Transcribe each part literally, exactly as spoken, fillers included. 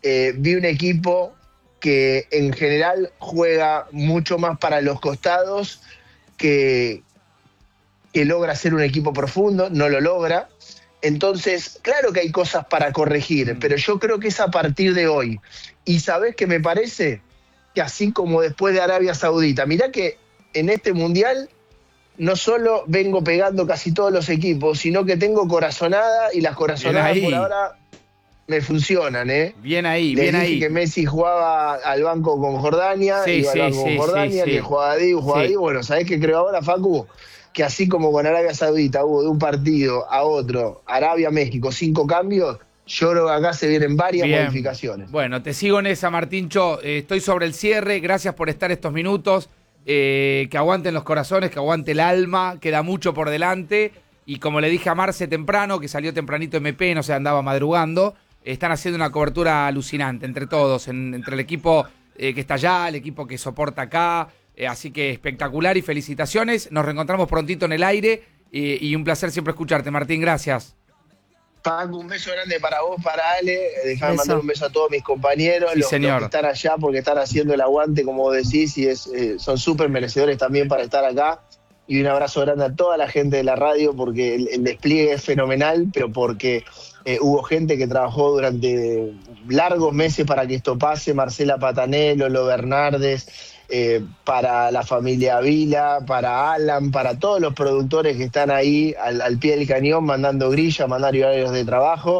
eh, vi un equipo que en general juega mucho más para los costados, que, que logra ser un equipo profundo, no lo logra. Entonces, claro que hay cosas para corregir, pero yo creo que es a partir de hoy. Y ¿sabés qué me parece? Que así como después de Arabia Saudita, mirá que en este Mundial no solo vengo pegando casi todos los equipos, sino que tengo corazonada, y las corazonadas por ahora me funcionan, ¿eh? Bien ahí, Les bien dije ahí. que Messi jugaba al banco con Jordania, Sí, iba sí, al banco sí, con Jordania, sí, que sí. jugaba a Dibu, jugaba Sí. a Dibu. Bueno, ¿sabés qué creo ahora, Facu? Que así como con Arabia Saudita hubo de un partido a otro, Arabia-México, cinco cambios, yo creo que acá se vienen varias Bien. modificaciones. Bueno, te sigo en esa, Martincho. Eh, estoy sobre el cierre. Gracias por estar estos minutos. Eh, que aguanten los corazones, que aguante el alma. Queda mucho por delante. Y como le dije a Marce temprano, que salió tempranito M P, no se andaba madrugando, están haciendo una cobertura alucinante entre todos, en, entre el equipo eh, que está allá, el equipo que soporta acá. Eh, así que espectacular y felicitaciones. Nos reencontramos prontito en el aire eh, y un placer siempre escucharte, Martín. Gracias. Paco, un beso grande para vos, para Ale. Dejame Beso. mandar un beso a todos mis compañeros, Sí, los, señor. los que están allá porque están haciendo el aguante, como vos decís, y es, eh, son súper merecedores también para estar acá. Y un abrazo grande a toda la gente de la radio, porque el, el despliegue es fenomenal, pero porque eh, hubo gente que trabajó durante largos meses para que esto pase. Marcela Patanelo, Lo Bernardes, eh, para la familia Vila, para Alan, para todos los productores que están ahí al, al pie del cañón, mandando grilla, mandando horarios de trabajo,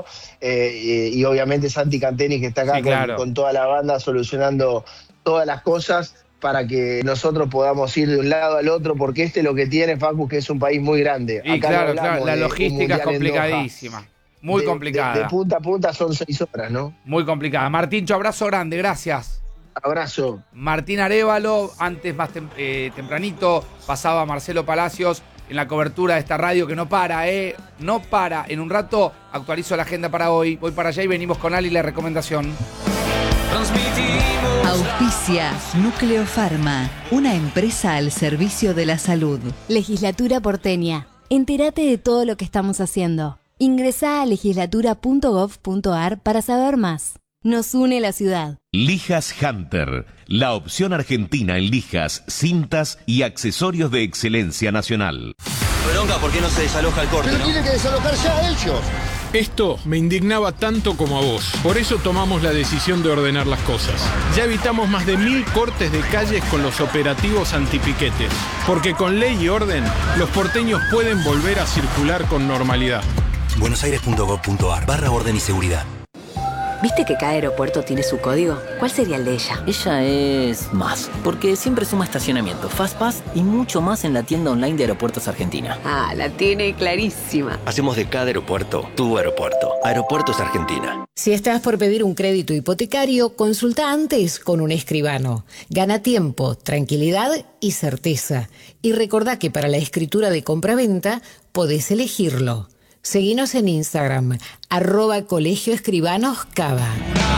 eh, y, y obviamente Santi Canteni, que está acá Sí, con, claro. con toda la banda solucionando todas las cosas para que nosotros podamos ir de un lado al otro, porque este es lo que tiene, Facu, que es un país muy grande. Y Acá claro, no hablamos claro, la de un logística es mundial en Doha. complicadísima. Muy De- complicada. De, de punta a punta son seis horas, ¿no? Muy complicada. Martíncho, abrazo grande, gracias. Abrazo. Martín Arévalo, antes más tem- eh, tempranito pasaba Marcelo Palacios en la cobertura de esta radio que no para, ¿eh? No para. En un rato actualizo la agenda para hoy. Voy para allá y venimos con Ali y la recomendación. Auspicia Núcleo Pharma, una empresa al servicio de la salud. Legislatura porteña. Entérate de todo lo que estamos haciendo. Ingresá a legislatura punto gov punto ar para saber más. Nos une la ciudad. Lijas Hunter, la opción argentina en lijas, cintas y accesorios de excelencia nacional. Bronca, ¿por qué no se desaloja el corte, Pero no? tienen que desalojar ya ellos. Esto me indignaba tanto como a vos. Por eso tomamos la decisión de ordenar las cosas. Ya evitamos más de mil cortes de calles con los operativos antipiquetes. Porque con ley y orden, los porteños pueden volver a circular con normalidad. buenosaires punto gov punto ar barra orden y seguridad. ¿Viste que cada aeropuerto tiene su código? ¿Cuál sería el de ella? Ella es más, porque siempre suma estacionamiento, FastPass y mucho más en la tienda online de Aeropuertos Argentina. Ah, la tiene clarísima. Hacemos de cada aeropuerto tu aeropuerto. Aeropuertos Argentina. Si estás por pedir un crédito hipotecario, consulta antes con un escribano. Gana tiempo, tranquilidad y certeza. Y recordá que para la escritura de compraventa podés elegirlo. Seguinos en Instagram, arroba Colegio Escribanos Cava.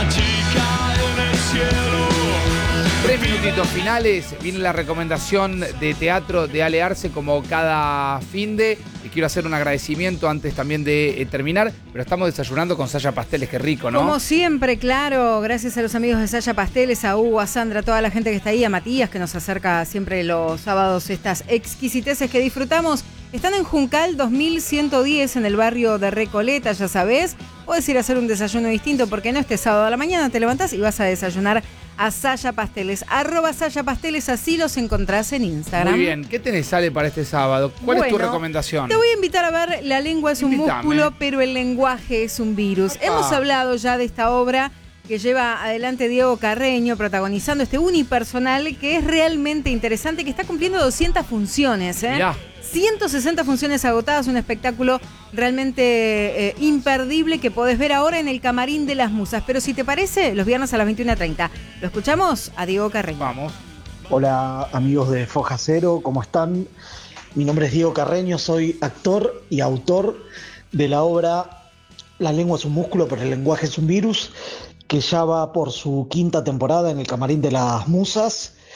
Tres minutitos finales. Viene la recomendación de teatro de Ale Arce como cada finde. Y quiero hacer un agradecimiento antes también de eh, terminar. Pero estamos desayunando con Saya Pasteles, qué rico, ¿no? Como siempre, claro, gracias a los amigos de Saya Pasteles, a Hugo, a Sandra, a toda la gente que está ahí, a Matías, que nos acerca siempre los sábados estas exquisiteces que disfrutamos. Están en Juncal dos mil ciento diez, en el barrio de Recoleta, ya sabés. Puedes ir a hacer un desayuno distinto, porque no este sábado a la mañana te levantás y vas a desayunar a Saya Pasteles. Arroba Saya Pasteles, así los encontrás en Instagram. Muy bien. ¿Qué tenés, Ale, para este sábado? ¿Cuál Bueno, es tu recomendación? Te voy a invitar a ver La lengua es un Invítame. músculo, pero el lenguaje es un virus. Opa. Hemos hablado ya de esta obra que lleva adelante Diego Carreño, protagonizando este unipersonal que es realmente interesante, que está cumpliendo doscientas funciones, ¿eh? Mirá. ciento sesenta funciones agotadas, un espectáculo realmente eh, imperdible que podés ver ahora en el Camarín de las Musas. Pero si te parece, los viernes a las veintiuna treinta. Lo escuchamos a Diego Carreño. Vamos. Hola amigos de Foja Cero, ¿cómo están? Mi nombre es Diego Carreño, soy actor y autor de la obra La lengua es un músculo, pero el lenguaje es un virus, que ya va por su quinta temporada en el Camarín de las Musas.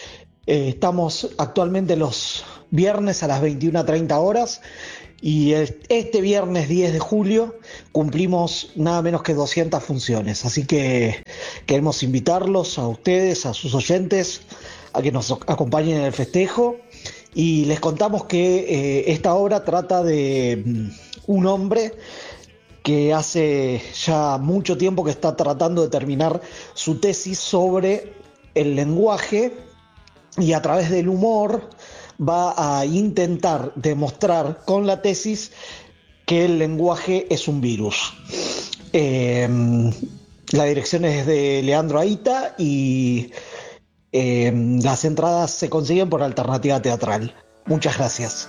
Eh, estamos actualmente los viernes a las veintiuna treinta horas y este viernes diez de julio cumplimos nada menos que doscientas funciones. Así que queremos invitarlos a ustedes, a sus oyentes, a que nos acompañen en el festejo. Y les contamos que eh, esta obra trata de um, un hombre que hace ya mucho tiempo que está tratando de terminar su tesis sobre el lenguaje y a través del humor va a intentar demostrar con la tesis que el lenguaje es un virus. Eh, la dirección es de Leandro Aita y eh, las entradas se consiguen por Alternativa Teatral. Muchas gracias.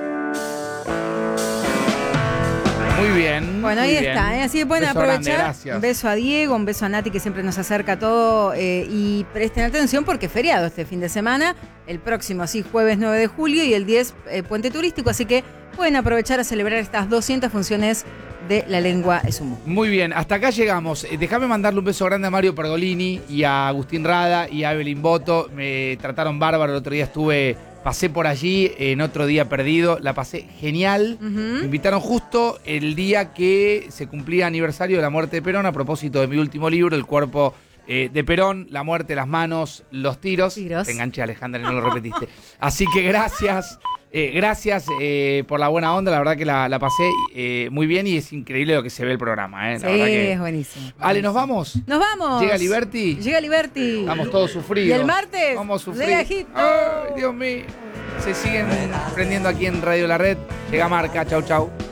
Muy bien. Bueno, muy ahí bien. está, ¿eh? Así que pueden beso aprovechar. Grande, gracias. Un beso a Diego, un beso a Nati que siempre nos acerca todo. Eh, y presten atención porque es feriado este fin de semana. El próximo, sí, jueves nueve de julio y el diez, eh, puente turístico. Así que pueden aprovechar a celebrar estas doscientas funciones de La Lengua es un Músculo. Muy bien, hasta acá llegamos. Eh, Déjame mandarle un beso grande a Mario Pergolini y a Agustín Rada y a Evelyn Boto. Me trataron bárbaro. El otro día estuve, pasé por allí en Otro Día Perdido. La pasé genial. Uh-huh. Me invitaron justo el día que se cumplía aniversario de la muerte de Perón, a propósito de mi último libro, El cuerpo eh, de Perón, la muerte, las manos, los tiros. tiros. Te enganché, Alejandra, y no lo repetiste. Así que gracias. Eh, gracias eh, por la buena onda, la verdad que la, la pasé eh, muy bien y es increíble lo que se ve el programa. Eh, la sí, verdad que... es buenísimo. Ale, ¿nos vamos? ¡Nos vamos! ¿Llega Liberty? Llega Liberty. Estamos todos sufridos. Y el martes, vamos a sufrir. llega Hit. ¡Ay, Dios mío! Se siguen prendiendo aquí en Radio La Red. Llega Marca, chau, chau.